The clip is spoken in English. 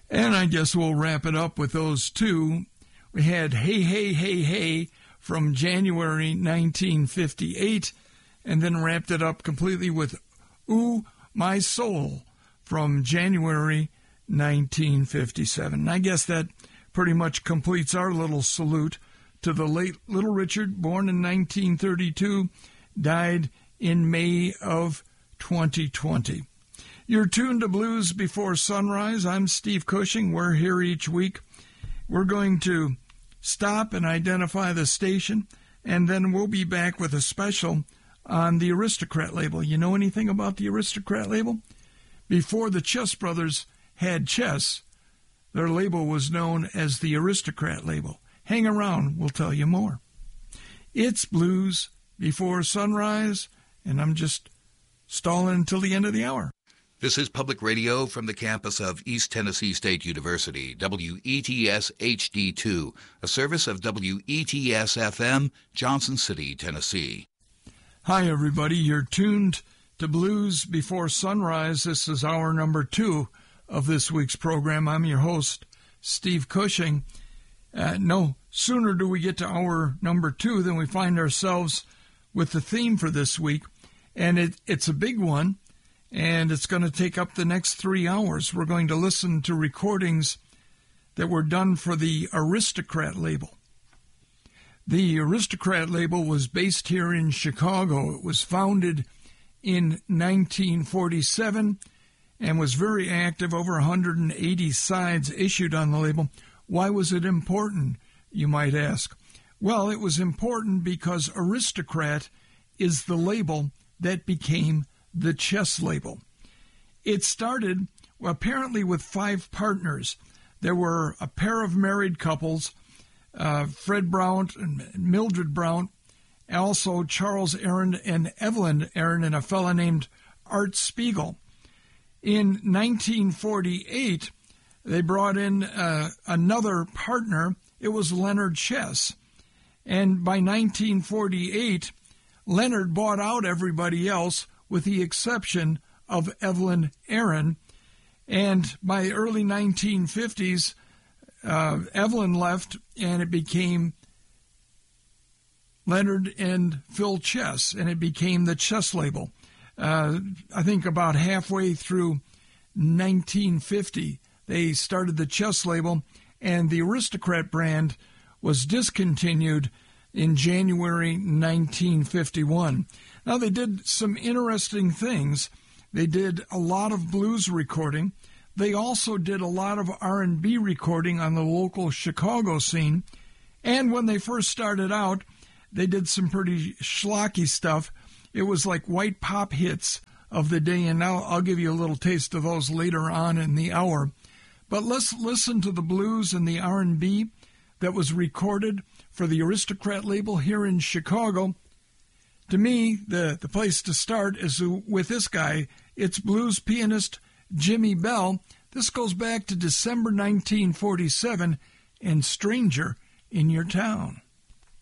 And I guess we'll wrap it up with those two. We had Hey, Hey, Hey, Hey from January 1958, and then wrapped it up completely with Ooh, My Soul from January 1957. And I guess that pretty much completes our little salute to the late Little Richard, born in 1932, died in May of 2020. You're tuned to Blues Before Sunrise. I'm Steve Cushing. We're here each week. We're going to stop and identify the station, and then we'll be back with a special on the Aristocrat label. You know anything about the Aristocrat label? Before the Chess Brothers had chess, their label was known as the Aristocrat label. Hang around, we'll tell you more. It's Blues Before Sunrise, and I'm just stalling until the end of the hour. This is Public Radio from the campus of East Tennessee State University, WETS HD2, a service of WETS-FM, Johnson City, Tennessee. Hi, everybody. You're tuned to Blues Before Sunrise. This is hour number 2 of this week's program. I'm your host, Steve Cushing. No sooner do we get to hour number 2 than we find ourselves with the theme for this week, and it's a big one. And it's going to take up the next 3 hours. We're going to listen to recordings that were done for the Aristocrat label. The Aristocrat label was based here in Chicago. It was founded in 1947 and was very active, over 180 sides issued on the label. Why was it important, you might ask? Well, it was important because Aristocrat is the label that became the chess label. It started apparently with 5 partners. There were a pair of married couples, Fred Blount and Mildred Blount, also Charles Aaron and Evelyn Aaron, and a fellow named Art Spiegel. In 1948, they brought in another partner. It was Leonard Chess. And by 1948, Leonard bought out everybody else with the exception of Evelyn Aaron. And by early 1950s, Evelyn left, and it became Leonard and Phil Chess, and it became the Chess label. I think about halfway through 1950, they started the Chess label, and the Aristocrat brand was discontinued in January 1951. Now, they did some interesting things. They did a lot of blues recording. They also did a lot of R&B recording on the local Chicago scene. And when they first started out, they did some pretty schlocky stuff. It was like white pop hits of the day, and now I'll give you a little taste of those later on in the hour. But let's listen to the blues and the R&B that was recorded for the Aristocrat label here in Chicago. To me, the place to start is with this guy. It's blues pianist Jimmy Bell. This goes back to December 1947 and Stranger in Your Town.